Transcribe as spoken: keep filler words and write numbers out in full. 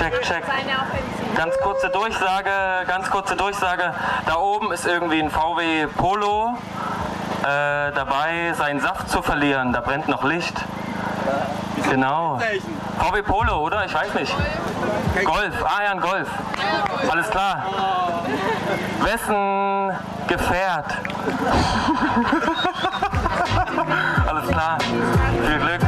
check, check. Ganz kurze Durchsage, ganz kurze Durchsage. Da oben ist irgendwie ein V W Polo äh, dabei, seinen Saft zu verlieren. Da brennt noch Licht. Genau. V W Polo, oder? Ich weiß nicht. Golf. Ah ja, ein Golf. Alles klar. Wessen Gefährt? Alles klar. Viel Glück.